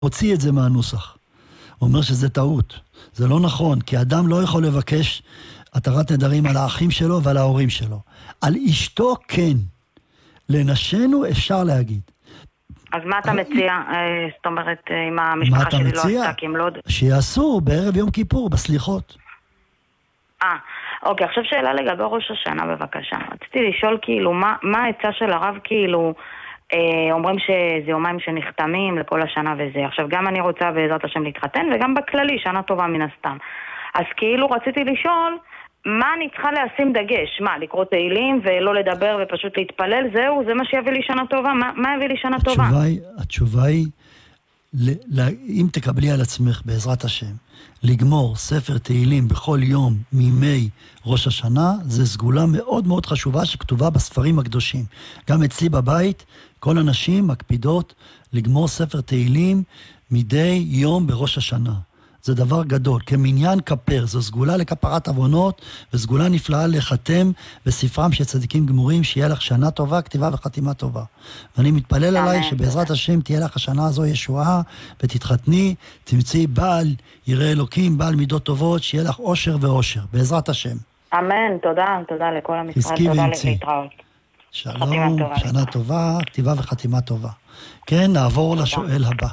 הוציא את זה מהנוסח. הוא אומר שזה טעות. זה לא נכון, כי אדם לא יכול לבקש התרת נדרים על האחים שלו ועל ההורים שלו. על אשתו כן. לנשנו אפשר להגיד. אז מה אתה מציע? זאת אומרת, אם המשפחה שלי לא עשתה, כי הם לא... שיעשו בערב יום כיפור, בסליחות. אוקיי, עכשיו שאלה לגבי ראש השנה בבקשה. רציתי לשאול כאילו, מה העצה של הרב כאילו, אומרים שזה יומיים שנחתמים לכל השנה וזה. עכשיו גם אני רוצה בעזרת השם להתחתן, וגם בכללי, שנה טובה מן הסתם. אז כאילו רציתי לשאול, מה אני צריכה לשים דגש? מה, לקרוא תהילים ולא לדבר ופשוט להתפלל? זהו, זה מה שיביא לי שנה טובה? מה יביא לי שנה טובה? התשובה היא, אם תקבלי על עצמך בעזרת השם, לגמור ספר תהילים בכל יום מימי ראש השנה, זה סגולה מאוד מאוד חשובה שכתובה בספרים הקדושים. גם אצלי בבית, כל הנשים מקפידות לגמור ספר תהילים מדי יום בראש השנה. זה דבר גדול, כמניין כפר, זו סגולה לכפרת עוונות, וסגולה נפלאה לחתם בספרם של צדיקים גמורים, שיהיה לך שנה טובה, כתיבה וחתימה טובה. ואני מתפלל עליי שבעזרת השם תהיה לך השנה הזו ישועה, ותתחתני, תמצאי בעל, יראה אלוקים, בעל מידות טובות, שיהיה לך אושר ואושר, בעזרת השם. אמן, תודה לכל המשרד, תודה להתראות. שלום, שנה טובה, כתיבה וחתימה טובה. כן, נעבור לשואל הבא.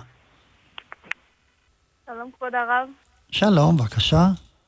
שלום כבוד הרב. שלום, בבקשה.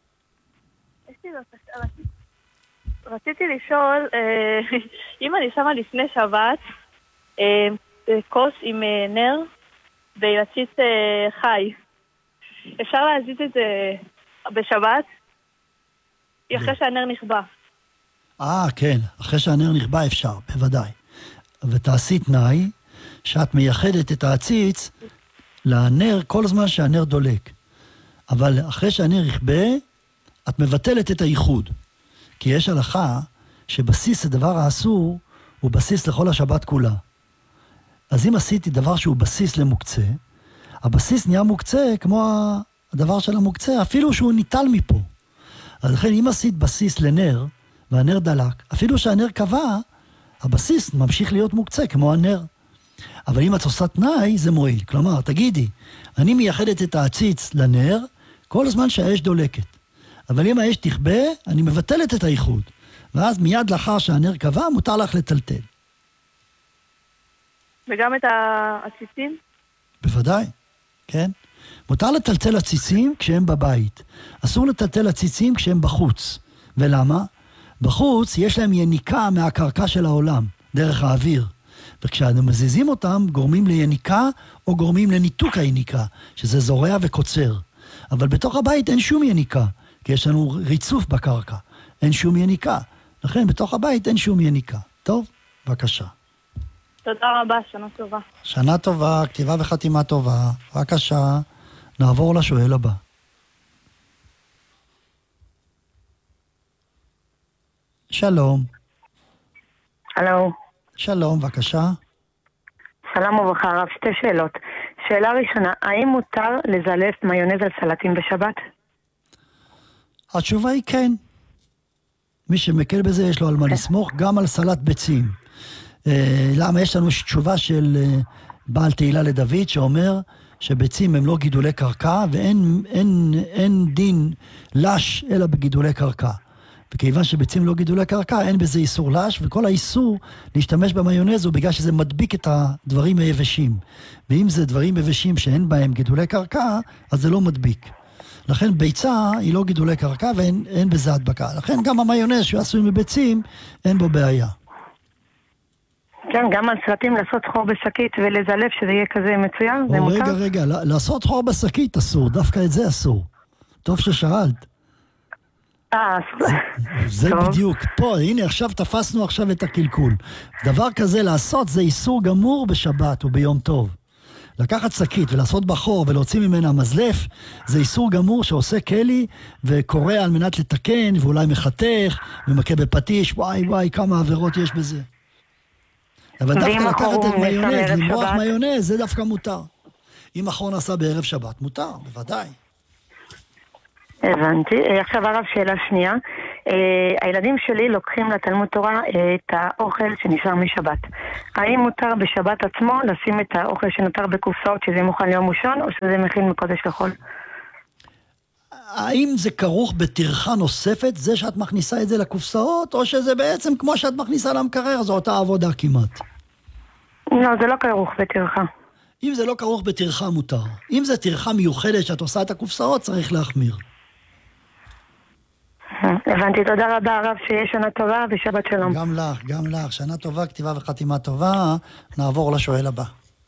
רציתי לשאול, אם אני שמה לפני שבת כוס עם נר וילצית חי, אפשר להזיז את זה בשבת? אחרי שהנר נכבה. כן, אחרי שהנר נכבה אפשר, בוודאי. ותעשי תנאי שאת מייחדת את העציץ לנר כל זמן שהנר דולק. אבל אחרי שהנר יכבה, את מבטלת את הייחוד. כי יש הלכה שבסיס הדבר האסור הוא בסיס לכל השבת כולה. אז אם עשיתי דבר שהוא בסיס למוקצה, הבסיס נהיה מוקצה כמו הדבר של המוקצה, אפילו שהוא ניטל מפה. אז לכן אם עשית בסיס לנר, והנר דלק, אפילו שהנר קבע, הבסיס ממשיך להיות מוקצה כמו הנר. אבל אם את עושה תנאי, זה מועיל. כלומר, תגידי, אני מייחדת את העציץ לנר, כל הזמן שהאש דולקת. אבל אם האש תכבה, אני מבטלת את הייחוד. ואז מיד לאחר שהנר קבע, מותר לך לטלטל. וגם את העציצים? בוודאי, כן. מותר לטלטל עציצים כשהם בבית. אסור לטלטל עציצים כשהם בחוץ. ולמה? בחוץ יש להם יניקה מהקרקע של העולם, דרך האוויר. וכשאנו מזיזים אותם, גורמים ליניקה או גורמים לניתוק היניקה, שזה זורע וקוצר. אבל בתוך הבית אין שום יניקה, כי יש לנו ריצוף בקרקע. אין שום יניקה. לכן בתוך הבית אין שום יניקה. טוב? בבקשה. תודה רבה, שנה טובה. שנה טובה, כתיבה וחתימה טובה. בבקשה, נעבור לשואל הבא. שלום. הלו. שלום, בבקשה. שלום וברכה, הרב, שתי שאלות. שאלה ראשונה, האם מותר לזלף מיונז על סלטים בשבת? התשובה היא כן. מי שמקל בזה יש לו על מה לסמוך, גם על סלט ביצים. למה? יש לנו תשובה של בעל תהילה לדוד שאומר שביצים הם לא גידולי קרקע ואין דין לש אלא בגידולי קרקע. וכיוון שביצים לא גידולי קרקע, אין בזה איסור לש, וכל האיסור להשתמש במיונז הוא בגלל שזה מדביק את הדברים היבשים. ואם זה דברים יבשים שאין בהם גידולי קרקע, אז זה לא מדביק. לכן ביצה היא לא גידולי קרקע ואין בזה הדבקה. לכן גם המיונז שהוא עשוי מביצים, אין בו בעיה. כן, גם על סלטים לעשות חור בשקית ולזלף שזה יהיה כזה מצוין, זה מותר? רגע, לעשות חור בשקית אסור, דווקא את זה אסור. טוב ששאלת. זה בדיוק. פה, הנה, עכשיו תפסנו עכשיו את הקלקול. דבר כזה לעשות זה איסור גמור בשבת וביום טוב. לקחת שקית ולעשות בחור ולהוציא ממנה מזלף, זה איסור גמור שעושה כלי וקורא על מנת לתקן ואולי מחתך ומכה בפטיש. וואי, כמה עבירות יש בזה. אבל דווקא לקחת את מיונז, למרוח מיונז, זה דווקא מותר. אם החור נעשה בערב שבת, מותר, בוודאי. הבנתי. עכשיו הרב, שאלה שנייה. הילדים שלי לוקחים לתלמוד תורה את האוכל שנשאר משבת. האם מותר בשבת עצמו לשים את האוכל שנותר בקופסאות שזה מוכן ליום ראשון, או שזה מכין מקודש לחול? האם זה כרוך בטרחה נוספת, זה שאת מכניסה את זה לקופסאות, או שזה בעצם כמו שאת מכניסה למקרר, זו אותה עבודה כמעט? לא, זה לא כרוך בטרחה. אם זה לא כרוך בטרחה מותר. אם זה טרחה מיוחדת שאת עושה את הקופסאות, צריך להחמיר. הבנתי, תודה רבה הרב, שיש שנה טובה ושבת שלום. גם לך, שנה טובה, כתיבה וחתימה טובה. נעבור לשואל הבא.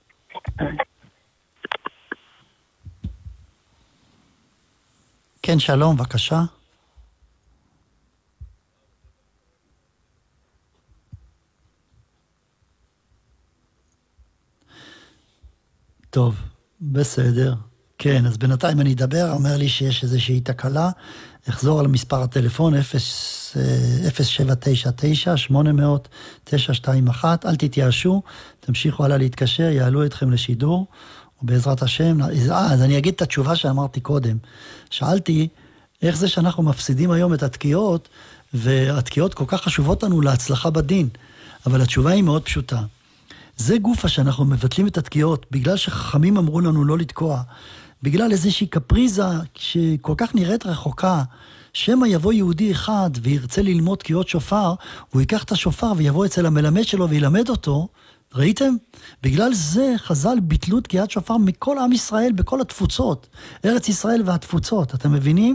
כן, שלום, בבקשה. טוב, בסדר. כן, אז בינתיים אני אדבר, אומר לי שיש איזושהי תקלה. אחזור על מספר הטלפון, 0799-800-921. אל תתייאשו, תמשיכו הלאה להתקשר, יעלו אתכם לשידור, ובעזרת השם, אז אני אגיד את התשובה שאמרתי קודם. שאלתי, איך זה שאנחנו מפסידים היום את התקיעות, והתקיעות כל כך חשובות לנו להצלחה בדין. אבל התשובה היא מאוד פשוטה. זה גופה שאנחנו מבטלים את התקיעות, בגלל שחכמים אמרו לנו לא לתקוע, בגלל איזושהי קפריזה שכל כך נראית רחוקה, שמא יבוא יהודי אחד וירצה ללמוד תקיעות שופר, הוא ייקח את השופר ויבוא אצל המלמד שלו וילמד אותו, ראיתם? בגלל זה חז"ל ביטלו תקיעת שופר מכל עם ישראל, בכל התפוצות, ארץ ישראל והתפוצות, אתם מבינים?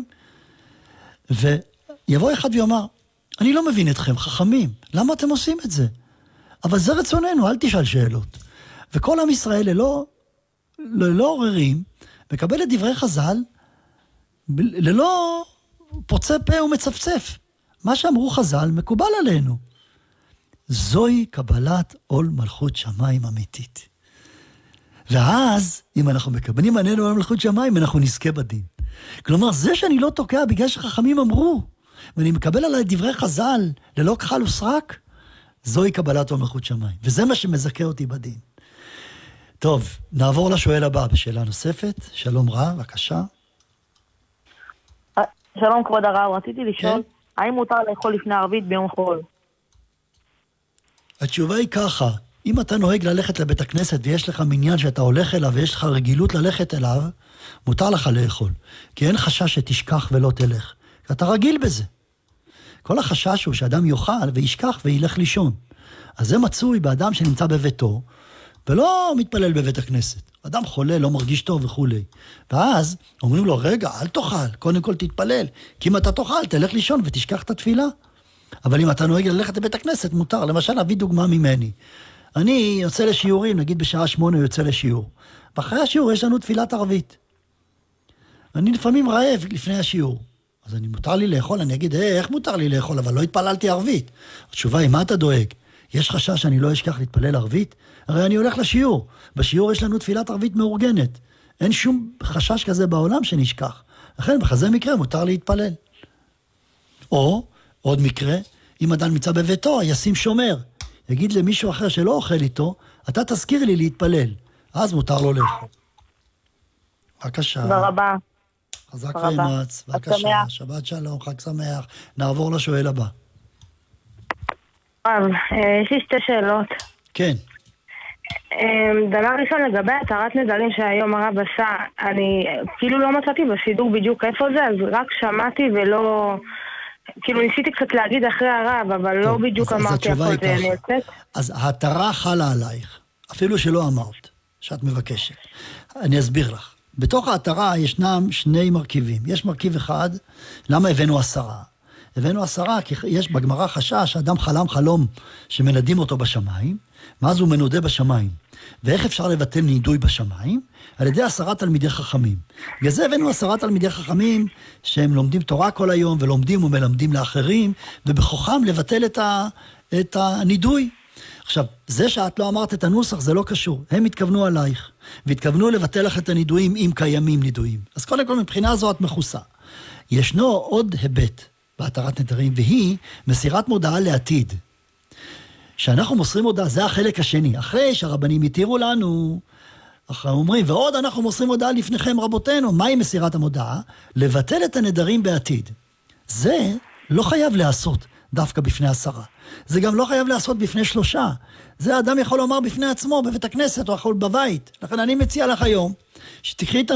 ויבוא אחד ויאמר, אני לא מבין אתכם, חכמים, למה אתם עושים את זה? אבל זה רצוננו, אל תשאל שאלות. וכל עם ישראל ללא עוררים, מקבל את דברי חז"ל, ללא פוצה פה ומצפצף. מה שאמרו חז"ל מקובל עלינו. זוהי קבלת עול מלכות שמיים אמיתית. ואז, אם אנחנו מקבלים עלינו עול מלכות שמיים, אנחנו נזכה בדין. כלומר, זה שאני לא תוקע בגלל שחכמים אמרו, ואני מקבל עליי דברי חז"ל, ללא כחל וסרק, זוהי קבלת עול מלכות שמיים. וזה מה שמזכה אותי בדין. טוב, נעבור לשואל הבא בשאלה נוספת. שלום רע, בבקשה. שלום כבוד הרב, רציתי לשאול, האם מותר לאכול לפני ערבית ביום חול? התשובה היא ככה, אם אתה נוהג ללכת לבית הכנסת ויש לך מניין שאתה הולך אליו ויש לך רגילות ללכת אליו, מותר לך לאכול. כי אין חשש שתשכח ולא תלך. כי אתה רגיל בזה. כל החשש הוא שאדם יאכל וישכח וילך לישון. אז זה מצוי באדם שנמצא בביתו, ולא מתפלל בבית הכנסת. אדם חולה, לא מרגיש טוב וכו'. ואז אומרים לו, רגע, אל תאכל, קודם כל תתפלל. כי אם אתה תאכל, תלך לישון ותשכח את התפילה. אבל אם אתה נוהג ללכת לבית הכנסת, מותר. למשל, להביא דוגמה ממני. אני יוצא לשיעורים, נגיד בשעה 8 יוצא לשיעור. ואחרי השיעור יש לנו תפילת ערבית. אני לפעמים רעב לפני השיעור. אז אני מותר לי לאכול, אני אגיד, איך מותר לי לאכול? אבל לא התפללתי ערבית. התשובה היא, מה אתה דואג? יש חשש שאני לא אשכח להתפלל ערבית? הרי אני הולך לשיעור. בשיעור יש לנו תפילת ערבית מאורגנת. אין שום חשש כזה בעולם שנשכח. לכן, בכזה מקרה מותר להתפלל. או, עוד מקרה, אם אדם נמצא בביתו, ישים שומר. יגיד למישהו אחר שלא אוכל איתו, אתה תזכיר לי להתפלל. אז מותר לו לאכול. בבקשה. תודה רבה. חזק ואמץ. בבקשה. שבת שלום, חג שמח. נעבור לשואל הבא. יש לי שתי שאלות. כן. דבר ראשון, לגבי התרת נדרים שהיום הרב עשה, אני כאילו לא מצאתי בסידור בדיוק איפה זה, אז רק שמעתי ולא... כאילו ניסיתי קצת להגיד אחרי הרב, אבל לא בדיוק אמרתי איפה זה. אז ההתרה חלה עלייך, אפילו שלא אמרת, שאת מבקשת. אני אסביר לך. בתוך ההתרה ישנם שני מרכיבים. יש מרכיב אחד, למה הבאנו 10? הבאנו 10 כי יש בגמרא חשש שאדם חלם חלום שמנדים אותו בשמיים, ואז הוא מנודה בשמיים. ואיך אפשר לבטל נידוי בשמיים? על ידי 10 תלמידי חכמים. בגלל זה הבאנו 10 תלמידי חכמים שהם לומדים תורה כל היום ולומדים ומלמדים לאחרים, ובכוחם לבטל את הנידוי. עכשיו, זה שאת לא אמרת את הנוסח זה לא קשור. הם התכוונו עלייך, והתכוונו לבטל לך את הנידויים אם קיימים נידויים. אז קודם כל מבחינה זו את מכוסה. ישנו עוד היבט בהתרת נדרים, והיא מסירת מודעה לעתיד. שאנחנו מוסרים הודעה, זה החלק השני. אחרי שהרבנים יתירו לנו, אחרי אומרים, ועוד אנחנו מוסרים הודעה לפניכם רבותינו, מהי מסירת המודעה? לבטל את הנדרים בעתיד. זה לא חייב לעשות דווקא בפני 10. זה גם לא חייב לעשות בפני 3. זה האדם יכול לומר בפני עצמו, בבית הכנסת או יכול בבית. לכן אני מציע לך היום, שתקחי את